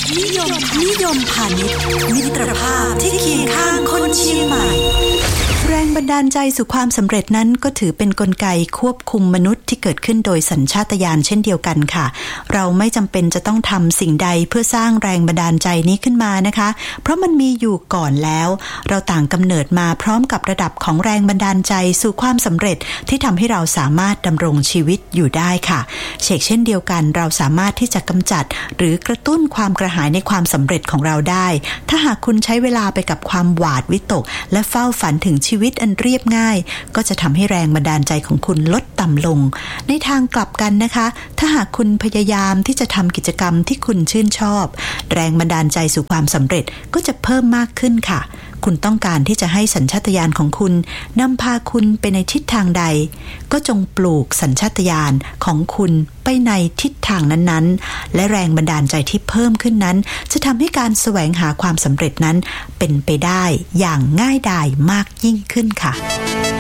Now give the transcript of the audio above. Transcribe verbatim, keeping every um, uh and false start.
นิยมนิยมพาณิชย์มิตรภาพที่เคียงข้างคนเชียงใหม่แรงบันดาลใจสู่ความสำเร็จนั้นก็ถือเป็นกลไกควบคุมมนุษย์ที่เกิดขึ้นโดยสัญชาตญาณเช่นเดียวกันค่ะเราไม่จำเป็นจะต้องทำสิ่งใดเพื่อสร้างแรงบันดาลใจนี้ขึ้นมานะคะเพราะมันมีอยู่ก่อนแล้วเราต่างกำเนิดมาพร้อมกับระดับของแรงบันดาลใจสู่ความสำเร็จที่ทำให้เราสามารถดำรงชีวิตอยู่ได้ค่ะเช่นเช่นเดียวกันเราสามารถที่จะกำจัดหรือกระตุ้นความกระหายในความสำเร็จของเราได้ถ้าหากคุณใช้เวลาไปกับความหวาดวิตกและเฝ้าฝันถึงชีวิตอันเรียบง่ายก็จะทำให้แรงบันดาลใจของคุณลดต่ำลงในทางกลับกันนะคะถ้าหากคุณพยายามที่จะทำกิจกรรมที่คุณชื่นชอบแรงบันดาลใจสู่ความสำเร็จก็จะเพิ่มมากขึ้นค่ะคุณต้องการที่จะให้สัญชาตญาณของคุณนำพาคุณไปในทิศทางใดก็จงปลูกสัญชาตญาณของคุณไปในทิศทางนั้นๆและแรงบันดาลใจที่เพิ่มขึ้นนั้นจะทำให้การแสวงหาความสำเร็จนั้นเป็นไปได้อย่างง่ายดายมากยิ่งขึ้นค่ะ